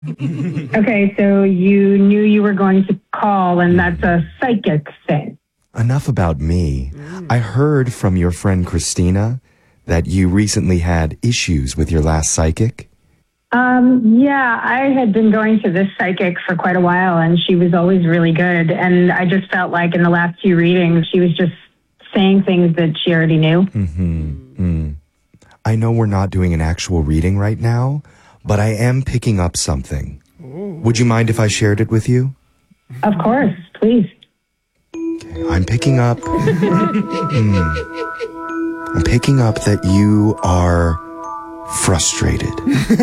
Okay, so you knew you were going to call, and that's a psychic thing. Enough about me. I heard from your friend Christina that you recently had issues with your last psychic. Yeah, I had been going to this psychic for quite a while, and she was always really good. And I just felt like in the last few readings, she was just saying things that she already knew. I know we're not doing an actual reading right now, but I am picking up something. Would you mind if I shared it with you? Of course, please. Okay, I'm picking up... I'm picking up that you are frustrated.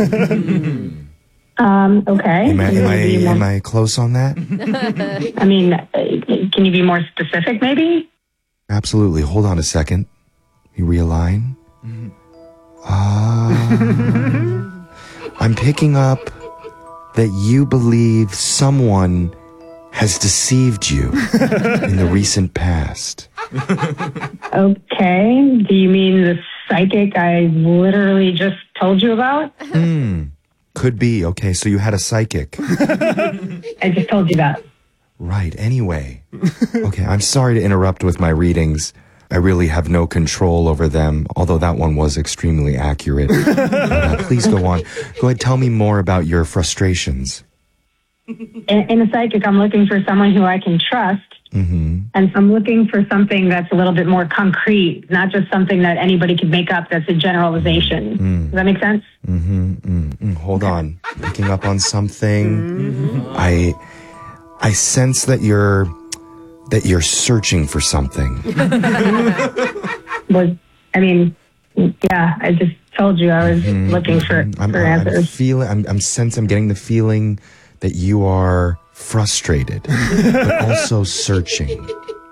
Okay. Am I close on that? I mean, can you be more specific, maybe? Absolutely. Hold on a second. You realign. I'm picking up that you believe someone has deceived you in the recent past. Okay. Do you mean the psychic I literally just told you about? Could be. Okay, so you had a psychic. I just told you that. Right, anyway. Okay, I'm sorry to interrupt with my readings. I really have no control over them, although that one was extremely accurate. Please go on. Go ahead, tell me more about your frustrations. In a psychic, I'm looking for someone who I can trust. And I'm looking for something that's a little bit more concrete, not just something that anybody could make up that's a generalization. Does that make sense? Hold on. Picking up on something. I sense that you're searching for something. I just told you I was looking for answers. I'm getting the feeling that you are frustrated, but also searching.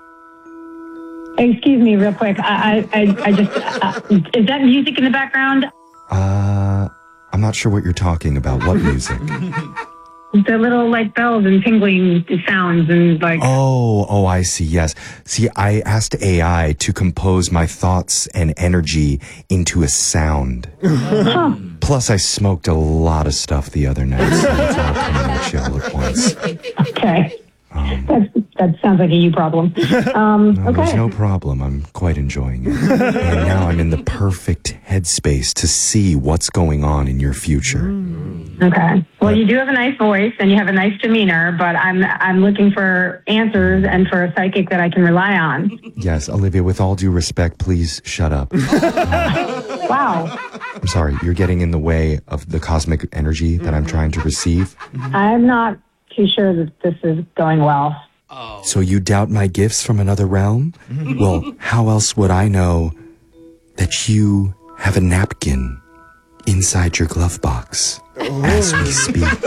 Excuse me, real quick. I just is that music in the background? I'm not sure what you're talking about. What music? The little like bells and tingling sounds and like. Oh, I see. Yes. See, I asked AI to compose my thoughts and energy into a sound. Plus, I smoked a lot of stuff the other night, so it's all coming at you all at once. Okay. That sounds like a you problem. No, okay. There's no problem. I'm quite enjoying it. And now I'm in the perfect headspace to see what's going on in your future. Okay. Well, you do have a nice voice and you have a nice demeanor, but I'm looking for answers and for a psychic that I can rely on. Yes, Olivia, with all due respect, please shut up. Wow. I'm sorry, you're getting in the way of the cosmic energy that I'm trying to receive. I'm not too sure that this is going well. So you doubt my gifts from another realm? Well, how else would I know that you have a napkin inside your glove box as we speak?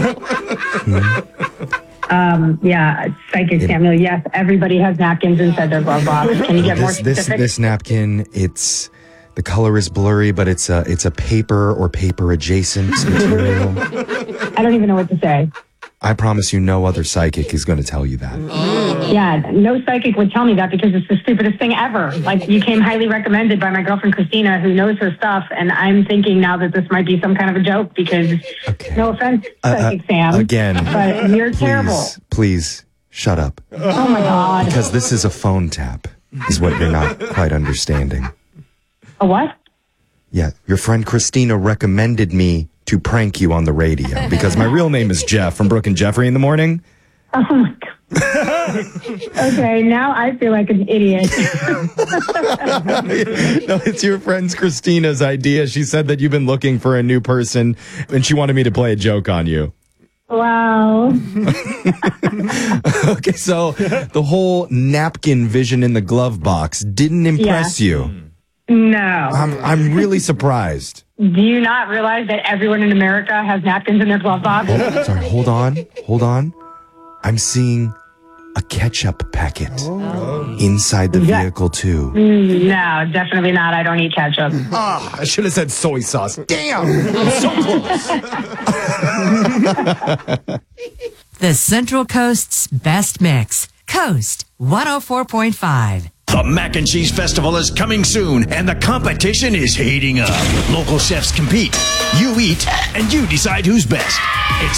Yeah, Psychic Samuel, yes, everybody has napkins inside their glove box. Can you get more specific? This napkin, the color is blurry, but it's a paper or paper adjacent material. I don't even know what to say. I promise you no other psychic is going to tell you that. Yeah, no psychic would tell me that because it's the stupidest thing ever. Like, you came highly recommended by my girlfriend Christina, who knows her stuff, and I'm thinking now that this might be some kind of a joke because, no offense, Psychic Sam, again, but you're terrible. Please, shut up. Oh my God. Because this is a phone tap, is what you're not quite understanding. A what? Yeah, your friend Christina recommended me to prank you on the radio because my real name is Jeff from Brooke and Jeffrey in the Morning. Oh my God. Okay, now I feel like an idiot. No, it's your friend's Christina's idea. She said that you've been looking for a new person and she wanted me to play a joke on you. Wow. Okay, so the whole napkin vision in the glove box didn't impress you. No. I'm really surprised. Do you not realize that everyone in America has napkins in their glove box? Sorry, hold on. I'm seeing a ketchup packet inside the vehicle too. No, definitely not. I don't eat ketchup. I should have said soy sauce. Damn, I'm so close. The Central Coast's best mix. Coast 104.5. The Mac and Cheese Festival is coming soon, and the competition is heating up. Local chefs compete, you eat, and you decide who's best. It's